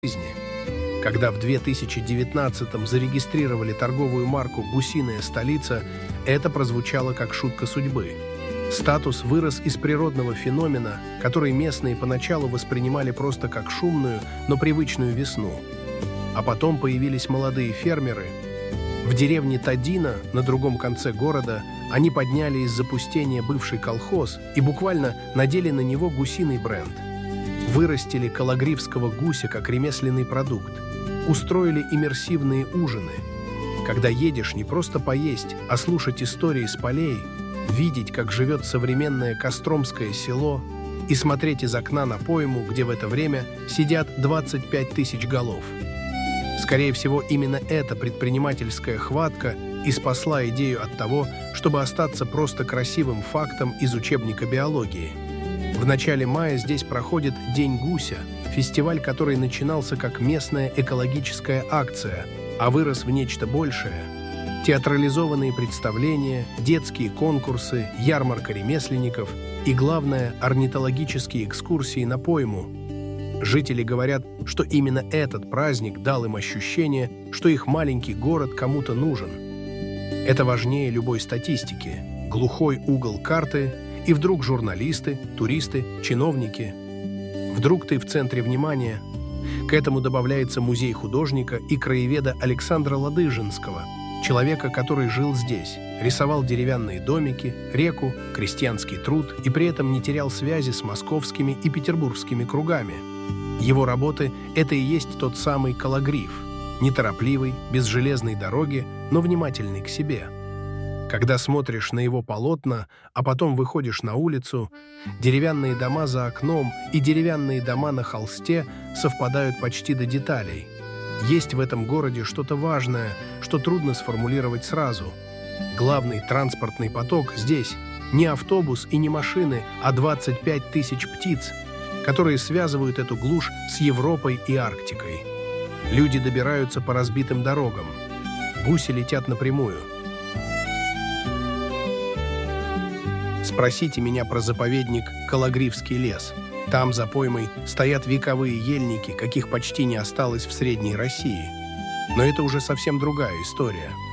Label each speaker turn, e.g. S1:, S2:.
S1: жизни. Когда в 2019-м зарегистрировали торговую марку «Гусиная столица», это прозвучало как шутка судьбы. Статус вырос из природного феномена, который местные поначалу воспринимали просто как шумную, но привычную весну. А потом появились молодые фермеры. В деревне Тадина, на другом конце города, они подняли из запустения бывший колхоз и буквально надели на него гусиный бренд. Вырастили калагривского гуся как ремесленный продукт. Устроили иммерсивные ужины. Когда едешь не просто поесть, а слушать истории с полей, видеть, как живет современное Костромское село, и смотреть из окна на пойму, где в это время сидят 25 тысяч голов. Скорее всего, именно эта предпринимательская хватка и спасла идею от того, чтобы остаться просто красивым фактом из учебника биологии. В начале мая здесь проходит День гуся, фестиваль, который начинался как местная экологическая акция, а вырос в нечто большее. Театрализованные представления, детские конкурсы, ярмарка ремесленников и, главное, орнитологические экскурсии на пойму. Жители говорят, что именно этот праздник дал им ощущение, что их маленький город кому-то нужен. Это важнее любой статистики. Глухой угол карты, и вдруг журналисты, туристы, чиновники. Вдруг ты в центре внимания. К этому добавляется музей художника и краеведа Александра Ладыжинского, человека, который жил здесь, рисовал деревянные домики, реку, крестьянский труд и при этом не терял связи с московскими и петербургскими кругами. Его работы — это и есть тот самый Калагрив, неторопливый, без железной дороги, но внимательный к себе. Когда смотришь на его полотна, а потом выходишь на улицу, деревянные дома за окном и деревянные дома на холсте совпадают почти до деталей. Есть в этом городе что-то важное, что трудно сформулировать сразу. Главный транспортный поток здесь не автобус и не машины, а 25 тысяч птиц, которые связывают эту глушь с Европой и Арктикой. Люди добираются по разбитым дорогам. Гуси летят напрямую. Спросите меня про заповедник Калагривский лес. Там, за поймой, стоят вековые ельники, каких почти не осталось в Средней России. Но это уже совсем другая история.